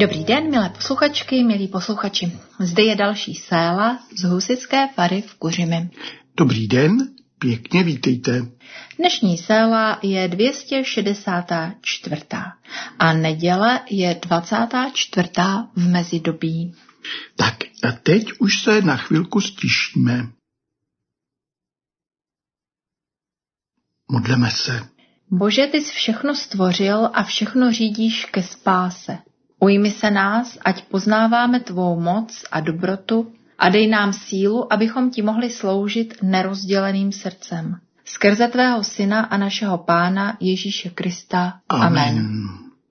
Dobrý den, milé posluchačky, milí posluchači. Zde je další séla z husitské fary v Kuřimi. Dobrý den, pěkně vítejte. Dnešní séla je 264. a neděle je 24. v mezidobí. Tak a teď už se na chvilku stišíme. Modleme se. Bože, ty jsi všechno stvořil a všechno řídíš ke spáse. Ujmi se nás, ať poznáváme tvou moc a dobrotu a dej nám sílu, abychom ti mohli sloužit nerozděleným srdcem. Skrze tvého syna a našeho Pána Ježíše Krista. Amen.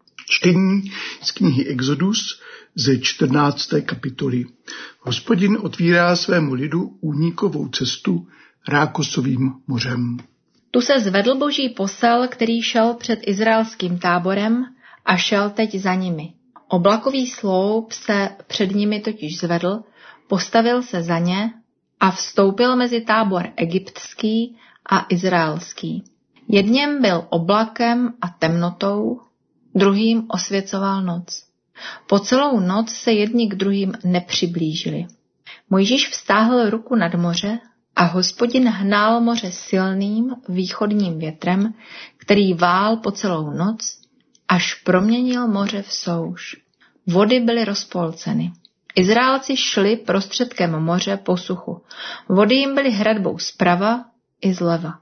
Čtení z knihy Exodus ze 14. kapitoly. Hospodin otvírá svému lidu únikovou cestu Rákosovým mořem. Tu se zvedl boží posel, který šel před izraelským táborem a šel teď za nimi. Oblakový sloup se před nimi totiž zvedl, postavil se za ně a vstoupil mezi tábor egyptský a izraelský. Jedním byl oblakem a temnotou, druhým osvěcoval noc. Po celou noc se jedni k druhým nepřiblížili. Mojžíš vztáhl ruku nad moře a Hospodin hnal moře silným východním větrem, který vál po celou noc, až proměnil moře v souš. Vody byly rozpolceny. Izraelci šli prostředkem moře po suchu. Vody jim byly hradbou zprava i zleva.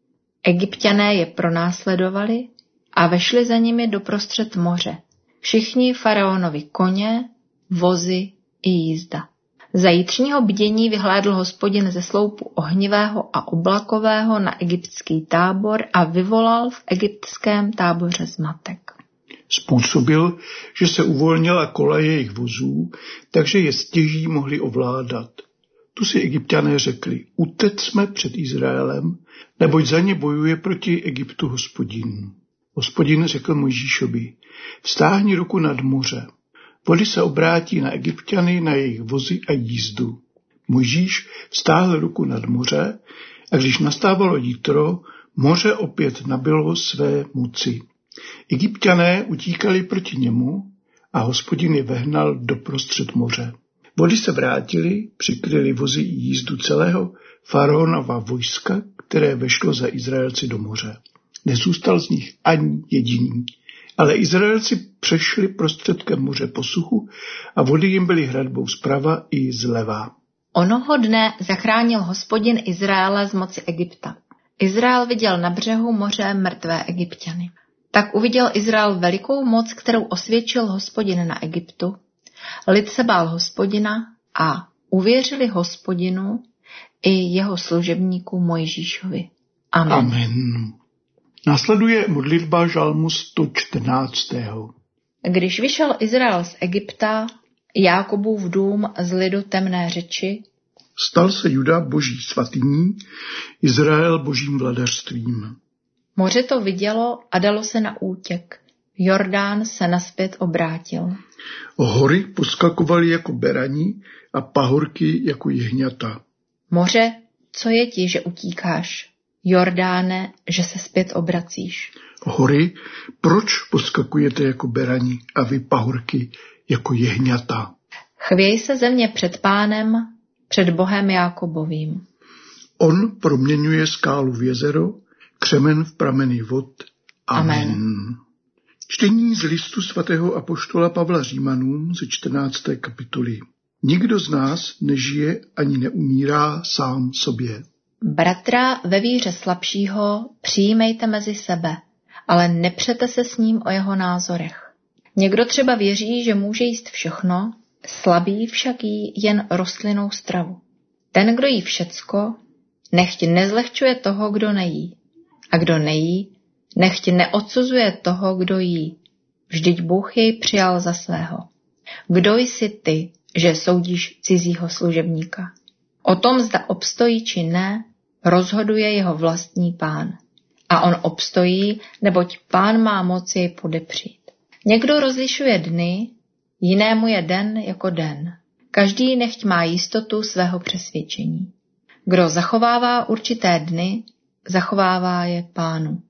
Egypťané je pronásledovali a vešli za nimi doprostřed moře. Všichni faraonovi koně, vozy i jízda. Za jitřního bdění vyhlédl Hospodin ze sloupu ohnivého a oblakového na egyptský tábor a vyvolal v egyptském táboře zmatek. Způsobil, že se uvolnila koleje jejich vozů, takže je stěží mohli ovládat. Tu si Egypťané řekli, utecme před Izraelem, neboť za ně bojuje proti Egyptu Hospodin. Hospodin řekl Mojžíšovi, vztáhni ruku nad moře. Vody se obrátí na Egypťany, na jejich vozy a jízdu. Mojžíš vztáhl ruku nad moře a když nastávalo jitro, moře opět nabylo své moci. Egypťané utíkali proti němu a Hospodin je vehnal doprostřed moře. Vody se vrátily, přikryly vozy i jízdu celého faraonova vojska, které vešlo za Izraelci do moře. Nezůstal z nich ani jediný. Ale Izraelci přešli prostředkem moře po suchu a vody jim byly hradbou zprava i zleva. Onoho dne zachránil Hospodin Izraele z moci Egypta. Izrael viděl na břehu moře mrtvé Egypťany. Tak uviděl Izrael velikou moc, kterou osvědčil Hospodin na Egyptu. Lid se bál Hospodina a uvěřili Hospodinu i jeho služebníku Mojžíšovi. Amen. Amen. Následuje modlitba žalmu 114. Když vyšel Izrael z Egypta, Jákobův dům z lidu temné řeči, stal se Juda boží svatyní, Izrael božím vladařstvím. Moře to vidělo a dalo se na útěk. Jordán se nazpět obrátil. Hory poskakovaly jako berani a pahorky jako jehňata. Moře, co je ti, že utíkáš? Jordáne, že se zpět obracíš. Hory, proč poskakujete jako berani a vy pahorky jako jehňata? Chvěj se země před Pánem, před Bohem Jákobovým. On proměňuje skálu v jezero, křemen v prameny vod. Amen. Čtení z listu svatého apoštola Pavla Římanům ze 14. kapitoly. Nikdo z nás nežije ani neumírá sám sobě. Bratra ve víře slabšího přijímejte mezi sebe, ale nepřete se s ním o jeho názorech. Někdo třeba věří, že může jíst všechno, slabý však jí jen rostlinnou stravu. Ten, kdo jí všecko, nechť nezlehčuje toho, kdo nejí. A kdo nejí, nechť neodsuzuje toho, kdo jí. Vždyť Bůh jej přijal za svého. Kdo jsi ty, že soudíš cizího služebníka? O tom, zda obstojí či ne, rozhoduje jeho vlastní Pán. A on obstojí, neboť Pán má moc jej podepřít. Někdo rozlišuje dny, jinému je den jako den. Každý nechť má jistotu svého přesvědčení. Kdo zachovává určité dny, zachovává je Pánu.